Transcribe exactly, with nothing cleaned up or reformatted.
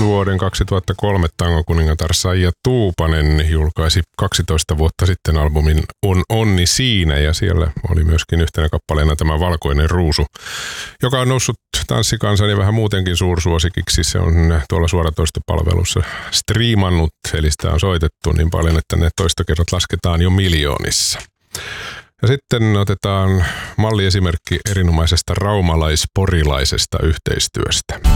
Vuoden kaksituhattakolme tangokuningatar Saija Tuupanen julkaisi kaksitoista vuotta sitten albumin On onni siinä, ja siellä oli myöskin yhtenä kappaleena tämä Valkoinen ruusu, joka on noussut tanssikansan ja vähän muutenkin suursuosikiksi. Se on tuolla suoratoistopalvelussa striimannut, eli sitä on soitettu niin paljon, että ne toistokerrat lasketaan jo miljoonissa. Ja sitten otetaan malliesimerkki erinomaisesta raumalais-porilaisesta yhteistyöstä.